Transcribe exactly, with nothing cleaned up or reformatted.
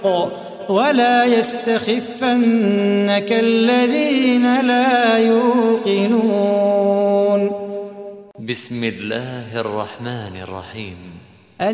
ولا يستخفنك الذين لا يوقنون. بسم الله الرحمن الرحيم.